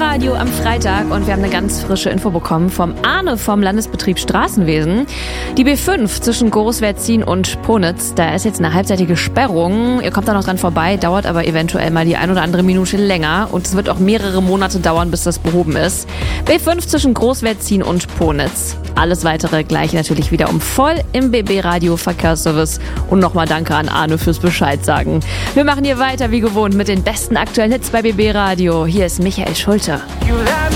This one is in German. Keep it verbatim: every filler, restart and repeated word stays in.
Radio am Freitag und wir haben eine ganz frische Info bekommen vom Arne vom Landesbetrieb Straßenwesen. Die B fünf zwischen Großwertzin und Ponitz, da ist jetzt eine halbseitige Sperrung. Ihr kommt da noch dran vorbei, dauert aber eventuell mal die ein oder andere Minute länger und es wird auch mehrere Monate dauern, bis das behoben ist. B fünf zwischen Großwertzin und Ponitz. Alles weitere gleich natürlich wieder um voll im B B Radio Verkehrsservice. Und nochmal danke an Arne fürs Bescheid sagen. Wir machen hier weiter wie gewohnt mit den besten aktuellen Hits bei B B Radio. Hier ist Michael Schulte.